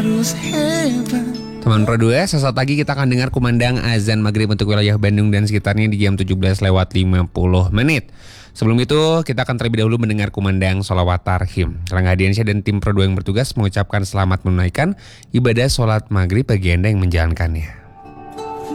Teman Pro 2, sesaat lagi kita akan dengar kumandang azan maghrib untuk wilayah Bandung dan sekitarnya di jam 17:50. Sebelum itu, kita akan terlebih dahulu mendengar kumandang sholawat tarhim. Rangga Hadiansyah dan tim Pro 2 yang bertugas mengucapkan selamat menunaikan ibadah sholat maghrib bagi Anda yang menjalankannya.